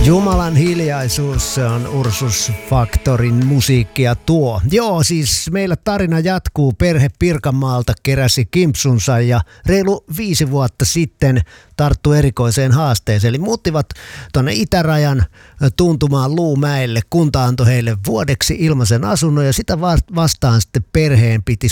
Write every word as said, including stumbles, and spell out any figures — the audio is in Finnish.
Jumalan hiljaisuus, se on Ursus Factorin musiikkia tuo. Joo, siis meillä tarina jatkuu. Perhe Pirkanmaalta keräsi kimpsunsa ja reilu viisi vuotta sitten tarttu erikoiseen haasteeseen. Eli muuttivat tuonne itärajan tuntumaan Luumäelle. Kunta antoi heille vuodeksi ilmaisen asunnon ja sitä vastaan sitten perheen piti